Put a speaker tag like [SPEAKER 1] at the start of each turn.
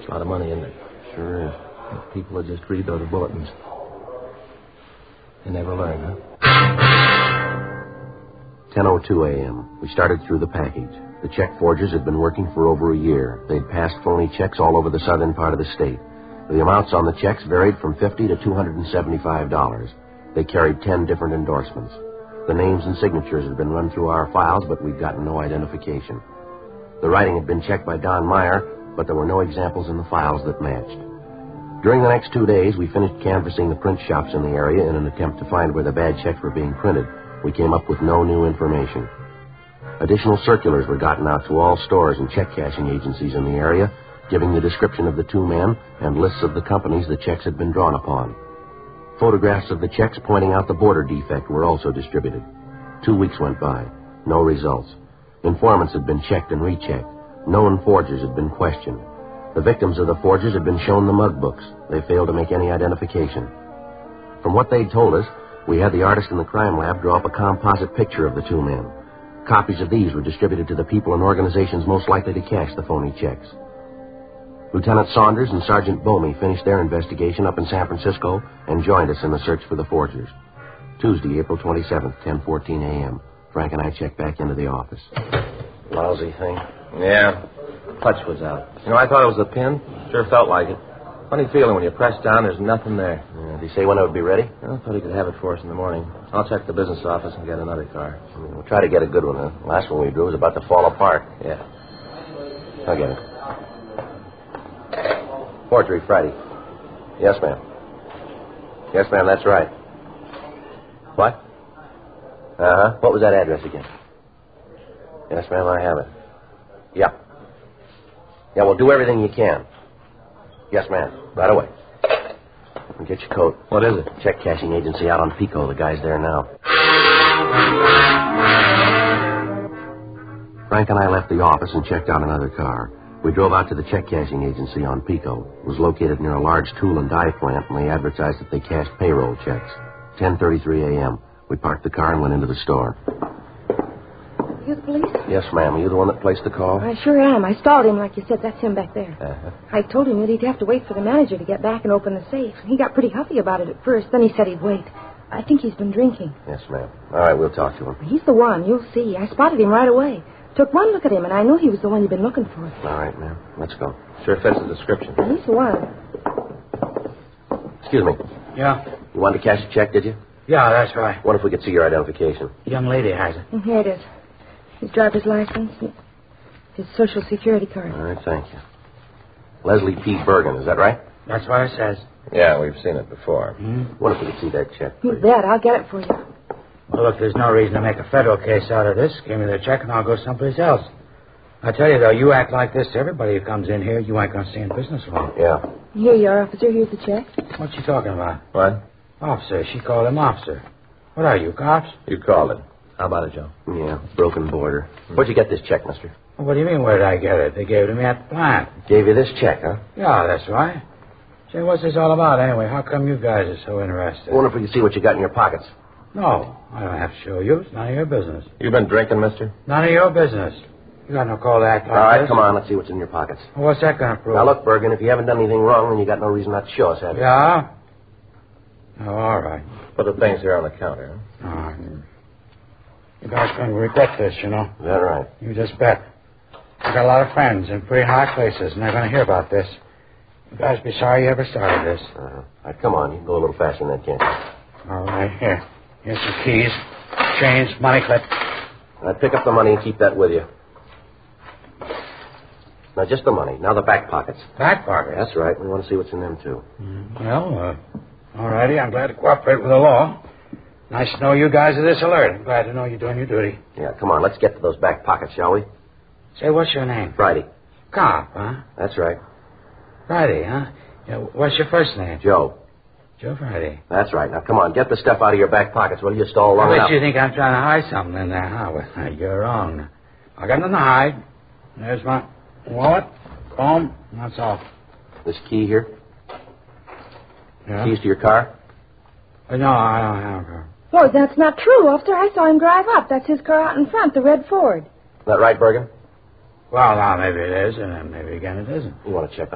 [SPEAKER 1] A lot of money, isn't it?
[SPEAKER 2] Sure is.
[SPEAKER 1] People would just read those bulletins. They never learn, huh?
[SPEAKER 2] 10:02 a.m. We started through the package. The check forgers had been working for over a year. They'd passed phony checks all over the southern part of the state. The amounts on the checks varied from $50 to $275. They carried 10 different endorsements. The names and signatures had been run through our files, but we'd gotten no identification. The writing had been checked by Don Meyer, but there were no examples in the files that matched. During the next 2 days, we finished canvassing the print shops in the area in an attempt to find where the bad checks were being printed. We came up with no new information. Additional circulars were gotten out to all stores and check cashing agencies in the area, giving the description of the two men and lists of the companies the checks had been drawn upon. Photographs of the checks pointing out the border defect were also distributed. 2 weeks went by. No results. Informants had been checked and rechecked. Known forgers had been questioned. The victims of the forgers had been shown the mug books. They failed to make any identification. From what they'd told us, we had the artist in the crime lab draw up a composite picture of the two men. Copies of these were distributed to the people and organizations most likely to cash the phony checks. Lieutenant Saunders and Sergeant Bomey finished their investigation up in San Francisco and joined us in the search for the forgers. Tuesday, April 27th, 10:14 a.m. Frank and I checked back into the office.
[SPEAKER 1] Lousy thing. Yeah. Clutch was out. You know, I thought it was the pin. Sure felt like it. Funny feeling when you press down, there's nothing there.
[SPEAKER 2] Did he say when it would be ready?
[SPEAKER 1] I thought he could have it for us in the morning. I'll check the business office and get another car.
[SPEAKER 2] We'll try to get a good one. The last one we drew was about to fall apart.
[SPEAKER 1] Yeah.
[SPEAKER 2] I'll get it. Forgery, Friday. Yes, ma'am. Yes, ma'am, that's right. What? Uh-huh. What was that address again? Yes, ma'am, I have it. Yeah. Yeah, well, do everything you can. Yes, ma'am. Right away. And get your coat.
[SPEAKER 1] What is it?
[SPEAKER 2] Check cashing agency out on Pico. The guy's there now. Frank and I left the office and checked out another car. We drove out to the check cashing agency on Pico. It was located near a large tool and die plant, and they advertised that they cashed payroll checks. 10:33 a.m. We parked the car and went into the store.
[SPEAKER 3] You the police?
[SPEAKER 2] Yes, ma'am. Are you the one that placed the call?
[SPEAKER 3] I sure am. I stalled him like you said. That's him back there.
[SPEAKER 2] Uh-huh.
[SPEAKER 3] I told him that he'd have to wait for the manager to get back and open the safe. He got pretty huffy about it at first. Then he said he'd wait. I think he's been drinking.
[SPEAKER 2] Yes, ma'am. All right, we'll talk to him.
[SPEAKER 3] He's the one. You'll see. I spotted him right away. Took one look at him, and I knew he was the one you'd been looking for.
[SPEAKER 2] All right, ma'am. Let's go.
[SPEAKER 1] Sure fits the description.
[SPEAKER 3] He's the one.
[SPEAKER 2] Excuse me.
[SPEAKER 4] Yeah?
[SPEAKER 2] You wanted to cash a check, did you?
[SPEAKER 4] Yeah, that's right.
[SPEAKER 2] What if we could see your identification?
[SPEAKER 4] The young lady has it.
[SPEAKER 3] And here it is. His driver's license, his Social Security card.
[SPEAKER 2] All right, thank you. Leslie P. Bergen, is that right?
[SPEAKER 4] That's what it says.
[SPEAKER 1] Yeah, we've seen it before.
[SPEAKER 2] What if we could see that check,
[SPEAKER 3] You
[SPEAKER 2] please?
[SPEAKER 3] bet. I'll get it for you.
[SPEAKER 4] Well, look, there's no reason to make a federal case out of this. Give me the check and I'll go someplace else. I tell you, though, you act like this to everybody who comes in here, you ain't going to stay in business long.
[SPEAKER 2] Yeah.
[SPEAKER 3] Here you are, officer. Here's the check.
[SPEAKER 4] What's she talking about?
[SPEAKER 1] What?
[SPEAKER 4] Officer. She called him officer. What are you, cops?
[SPEAKER 1] You called it. How about it, Joe?
[SPEAKER 2] Yeah, broken border. Where'd you get this check, mister?
[SPEAKER 4] Well, what do you mean, where did I get it? They gave it to me at the plant.
[SPEAKER 2] Gave you this check, huh?
[SPEAKER 4] Yeah, that's right. Say, what's this all about, anyway? How come you guys are so interested?
[SPEAKER 2] I wonder if we could see what you got in your pockets.
[SPEAKER 4] No, I don't have to show you. It's none of your business.
[SPEAKER 1] You been drinking, mister?
[SPEAKER 4] None of your business. You got no call to act like
[SPEAKER 2] All right,
[SPEAKER 4] this.
[SPEAKER 2] come on, let's see what's in your pockets.
[SPEAKER 4] Well, what's that going to prove?
[SPEAKER 2] Now, look, Bergen, if you haven't done anything wrong, then you got no reason not to show us, have you?
[SPEAKER 4] Yeah? Oh, all right.
[SPEAKER 1] Put the things here on the counter, huh?
[SPEAKER 4] All right. You guys going to regret this, you know.
[SPEAKER 2] Is that right?
[SPEAKER 4] You just bet. I got a lot of friends in pretty high places, and they're going to hear about this. You guys be sorry you ever started this.
[SPEAKER 2] All right, come on. You can go a little faster than that, can't you?
[SPEAKER 4] All right, here. Here's some keys, change, money clip.
[SPEAKER 2] All right, pick up the money and keep that with you. Now, just the money. Now the back pockets.
[SPEAKER 4] Back pocket?
[SPEAKER 2] That's right. We want to see what's in them, too.
[SPEAKER 4] Well, all righty. I'm glad to cooperate with the law. Nice to know you guys are this alert. I'm glad to know you're doing your duty.
[SPEAKER 2] Yeah, come on. Let's get to those back pockets, shall we?
[SPEAKER 4] Say, what's your name?
[SPEAKER 2] Friday.
[SPEAKER 4] Cop, huh?
[SPEAKER 2] That's right.
[SPEAKER 4] Friday, huh? Yeah, what's your first name?
[SPEAKER 2] Joe.
[SPEAKER 4] Joe Friday.
[SPEAKER 2] That's right. Now, come on. Get the stuff out of your back pockets. Will you stall long
[SPEAKER 4] I
[SPEAKER 2] enough?
[SPEAKER 4] bet you think I'm trying to hide something in there, huh? Well, you're wrong. I got nothing to hide. There's my wallet, comb, and that's all.
[SPEAKER 2] This key here?
[SPEAKER 4] Yeah?
[SPEAKER 2] Keys to your car?
[SPEAKER 4] No, I don't have her.
[SPEAKER 3] Oh, that's not true, officer. I saw him drive up. That's his car out in front, the red Ford.
[SPEAKER 2] Is that right, Bergen?
[SPEAKER 4] Well, now, maybe it is, and then maybe again it isn't.
[SPEAKER 2] You want to check